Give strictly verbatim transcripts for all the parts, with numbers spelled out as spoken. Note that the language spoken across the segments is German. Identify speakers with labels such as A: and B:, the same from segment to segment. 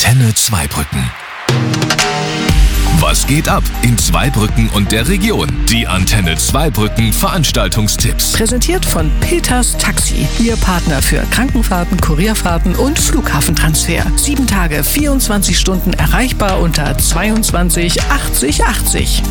A: Antenne Zweibrücken. Was geht ab in Zweibrücken und der Region? Die Antenne Zweibrücken Veranstaltungstipps.
B: Präsentiert von Peters Taxi. Ihr Partner für Krankenfahrten, Kurierfahrten und Flughafentransfer. Sieben Tage, vierundzwanzig Stunden erreichbar unter zweiundzwanzig achtzig achtzig.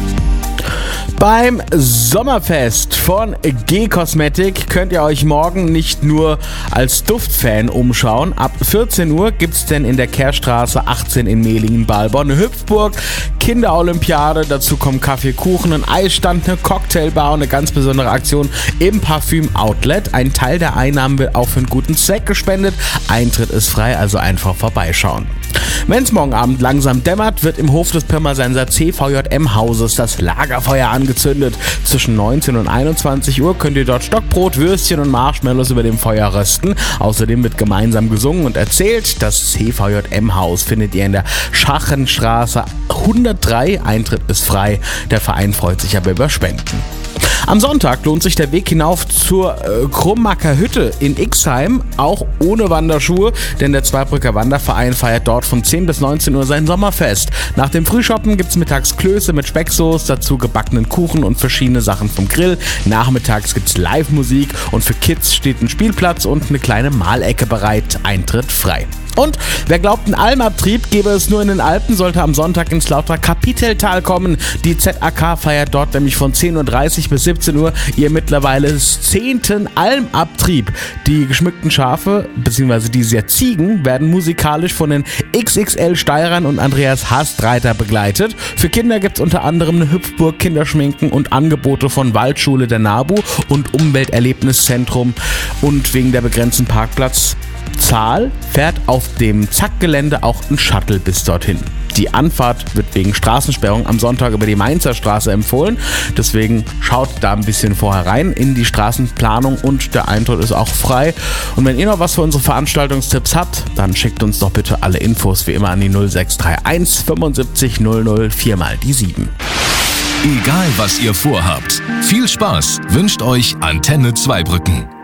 C: Beim Sommerfest von G-Cosmetic könnt ihr euch morgen nicht nur als Duftfan umschauen. Ab vierzehn Uhr gibt's denn in der Kehrstraße achtzehn in Mehlingen-Balbon eine Hüpfburg, Kinderolympiade, dazu kommen Kaffee, Kuchen, ein Eisstand, eine Cocktailbar und eine ganz besondere Aktion im Parfüm-Outlet. Ein Teil der Einnahmen wird auch für einen guten Zweck gespendet. Eintritt ist frei, also einfach vorbeischauen. Wenn es morgen Abend langsam dämmert, wird im Hof des Pirmasenser C V J M-Hauses das Lagerfeuer angezündet. Zwischen neunzehn und einundzwanzig Uhr könnt ihr dort Stockbrot, Würstchen und Marshmallows über dem Feuer rösten. Außerdem wird gemeinsam gesungen und erzählt. Das C V J M-Haus findet ihr in der Schachenstraße hundertdrei. Eintritt ist frei. Der Verein freut sich aber über Spenden. Am Sonntag lohnt sich der Weg hinauf zur äh, Krummacker Hütte in Ixheim, auch ohne Wanderschuhe, denn der Zweibrücker Wanderverein feiert dort von zehn bis neunzehn Uhr sein Sommerfest. Nach dem Frühshoppen gibt's mittags Klöße mit Specksoße, dazu gebackenen Kuchen und verschiedene Sachen vom Grill. Nachmittags gibt's Live-Musik und für Kids steht ein Spielplatz und eine kleine Malecke bereit. Eintritt frei. Und wer glaubt, einen Almabtrieb gäbe es nur in den Alpen, sollte am Sonntag ins Lauterer Kapiteltal kommen. Die Z A K feiert dort nämlich von zehn Uhr dreißig bis siebzehn Uhr ihr mittlerweile zehnten Almabtrieb. Die geschmückten Schafe bzw. die sehr Ziegen werden musikalisch von den X X L Steirern und Andreas Hastreiter begleitet. Für Kinder gibt es unter anderem eine Hüpfburg, Kinderschminken und Angebote von Waldschule der NABU und Umwelterlebniszentrum. Und wegen der begrenzten Parkplatz Zahl fährt auf dem Zackgelände auch ein Shuttle bis dorthin. Die Anfahrt wird wegen Straßensperrung am Sonntag über die Mainzer Straße empfohlen. Deswegen schaut da ein bisschen vorher rein in die Straßenplanung und der Eintritt ist auch frei. Und wenn ihr noch was für unsere Veranstaltungstipps habt, dann schickt uns doch bitte alle Infos wie immer an die null sechs drei eins fünfundsiebzig null null vier mal die sieben.
A: Egal was ihr vorhabt, viel Spaß wünscht euch Antenne Zweibrücken.